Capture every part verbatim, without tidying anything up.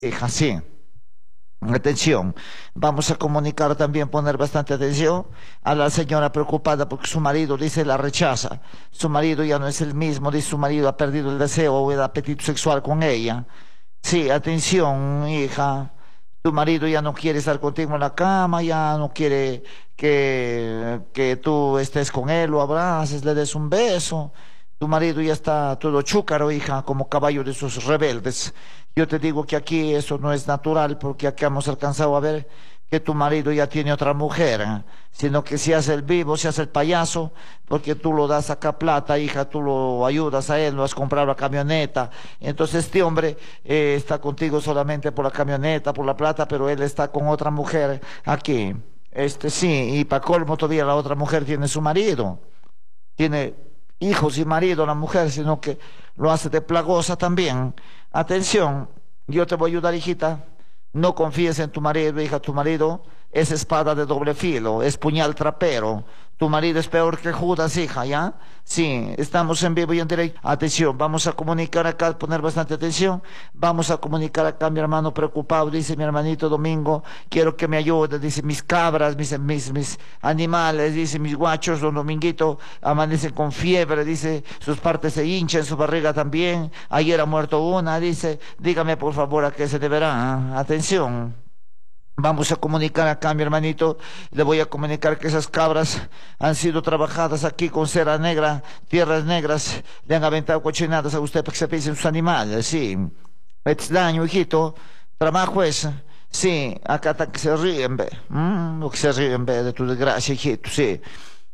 hija, sí. Atención, vamos a comunicar también, poner bastante atención a la señora preocupada porque su marido dice la rechaza. Su marido ya no es el mismo, dice su marido ha perdido el deseo o el apetito sexual con ella. Sí, atención, hija. Tu marido ya no quiere estar contigo en la cama, ya no quiere que, que tú estés con él, lo abraces, le des un beso. Tu marido ya está todo chúcaro, hija, como caballo de sus rebeldes. Yo te digo que aquí eso no es natural, porque aquí hemos alcanzado a ver que tu marido ya tiene otra mujer, ¿eh? Sino que si hace el vivo, si hace el payaso, porque tú lo das acá plata, hija, tú lo ayudas a él, lo has comprado la camioneta. Entonces este hombre eh, está contigo solamente por la camioneta, por la plata, pero él está con otra mujer aquí. Este sí, y para colmo todavía la otra mujer tiene su marido, tiene hijos y marido la mujer, sino que lo hace de plagosa también. Atención, yo te voy a ayudar, hijita. No confíes en tu marido, hija. Tu marido es espada de doble filo, es puñal trapero. Tu marido es peor que Judas, hija, ¿ya? Sí, estamos en vivo y en directo. Atención, vamos a comunicar acá, poner bastante atención. Vamos a comunicar acá a mi hermano preocupado, dice mi hermanito Domingo, quiero que me ayude, dice, mis cabras, mis, mis, mis animales, dice, mis guachos, don Dominguito, amanecen con fiebre, dice, sus partes se hinchan, su barriga también, ayer ha muerto una, dice, dígame por favor a qué se deberá. Atención. Vamos a comunicar acá, mi hermanito, le voy a comunicar que esas cabras han sido trabajadas aquí con cera negra, tierras negras, le han aventado cochinadas a usted para que se piensen sus animales, sí. Es daño, hijito, trabajo es, sí, acá está que se ríen, ve, mm, que se ríen, ve, de tu desgracia, hijito, sí.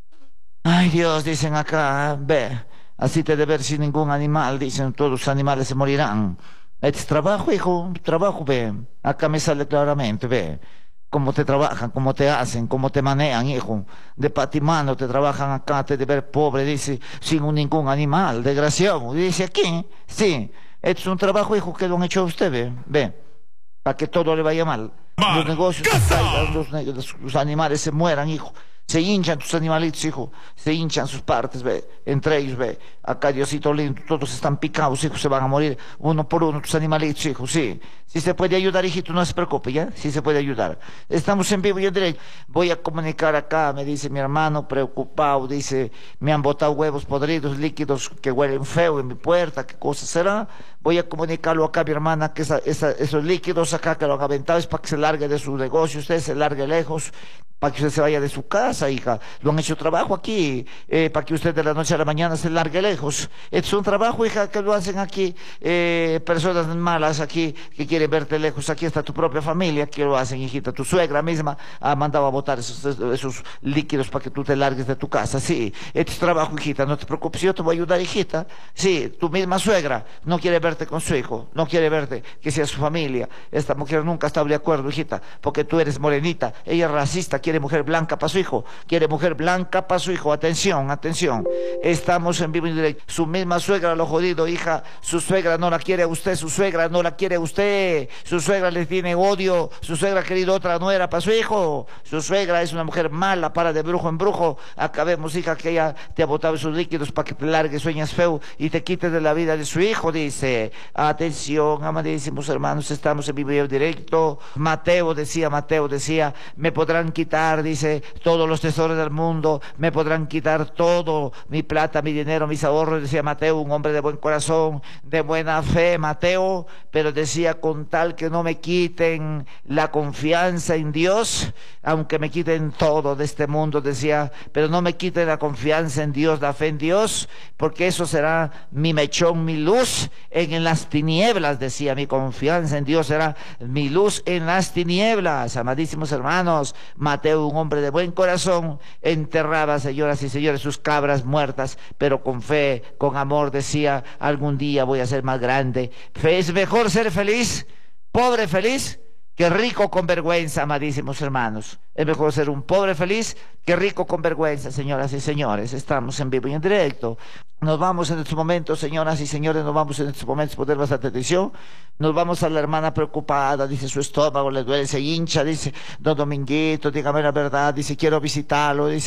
Ay, Dios, dicen acá, ve, así te de ver sin ningún animal, dicen, todos los animales se morirán. Es trabajo, hijo, trabajo, ve. Acá me sale claramente, ve. Cómo te trabajan, cómo te hacen, cómo te manejan, hijo. De patimano te trabajan acá, te de ver pobre, dice, sin un, ningún animal, desgraciado. Dice aquí, sí, es un trabajo, hijo, que lo han hecho a usted, ve, ve. Para que todo le vaya mal. Los negocios se caigan, los, los, los animales se mueran, hijo. Se hinchan tus animalitos, hijo, se hinchan sus partes, ve, entre ellos, ve, acá Diosito lindo, todos están picados, hijo, se van a morir uno por uno tus animalitos, hijo, sí, si se puede ayudar, hijito, no se preocupe, ¿ya? Si se puede ayudar. Estamos en vivo y en directo, voy a comunicar acá, me dice mi hermano, preocupado, dice, me han botado huevos podridos, líquidos que huelen feo en mi puerta, ¿qué cosa será? Voy a comunicarlo acá a mi hermana, que esa, esa, esos líquidos acá que lo han aventado es para que se largue de su negocio, usted se largue lejos, para que usted se vaya de su casa, hija. Lo han hecho trabajo aquí, eh, para que usted de la noche a la mañana se largue lejos. Es un trabajo, hija, que lo hacen aquí, eh, personas malas aquí, que quieren verte lejos. Aquí está tu propia familia, que lo hacen, hijita. Tu suegra misma ha mandado a botar esos, esos líquidos para que tú te largues de tu casa. Sí, es trabajo, hijita, no te preocupes, yo te voy a ayudar, hijita. Sí, tu misma suegra no quiere verte con su hijo, no quiere verte que sea su familia. Esta mujer nunca ha estado de acuerdo, hijita, porque tú eres morenita, ella es racista, quiere mujer blanca para su hijo, quiere mujer blanca para su hijo. Atención, atención, estamos en vivo y directo. Su misma suegra lo jodido, hija, su suegra no la quiere a usted, su suegra no la quiere a usted, su suegra le tiene odio, su suegra ha querido otra nuera para su hijo, su suegra es una mujer mala, para de brujo en brujo. Acabemos, hija, que ella te ha botado esos líquidos para que te largues, sueñas feo y te quites de la vida de su hijo, dice. Atención, amadísimos hermanos, estamos en vivo y en directo. Mateo decía, Mateo decía, me podrán quitar, dice, todos los tesoros del mundo, me podrán quitar todo, mi plata, mi dinero, mis ahorros, decía Mateo, un hombre de buen corazón, de buena fe, Mateo, pero decía, con tal que no me quiten la confianza en Dios, aunque me quiten todo de este mundo, decía, pero no me quiten la confianza en Dios, la fe en Dios, porque eso será mi mechón, mi luz en las tinieblas, decía, mi confianza en Dios será mi luz en las tinieblas. Amadísimos hermanos, Mateo, un hombre de buen corazón, enterraba, señoras y señores, sus cabras muertas, pero con fe, con amor, decía, algún día voy a ser más grande. Es mejor ser feliz, pobre feliz, que rico con vergüenza, amadísimos hermanos. Es mejor ser un pobre feliz que rico con vergüenza, señoras y señores. Estamos en vivo y en directo. Nos vamos en estos momentos, señoras y señores, nos vamos en estos momentos, poner bastante atención. Nos vamos a la hermana preocupada, dice, su estómago le duele, se hincha, dice, don Dominguito, dígame la verdad, dice, quiero visitarlo, dice,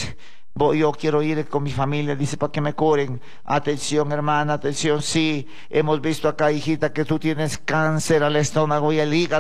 Bo- Yo quiero ir con mi familia, dice, para que me curen. Atención, hermana, atención, sí. Hemos visto acá, hijita, que tú tienes cáncer al estómago y al hígado.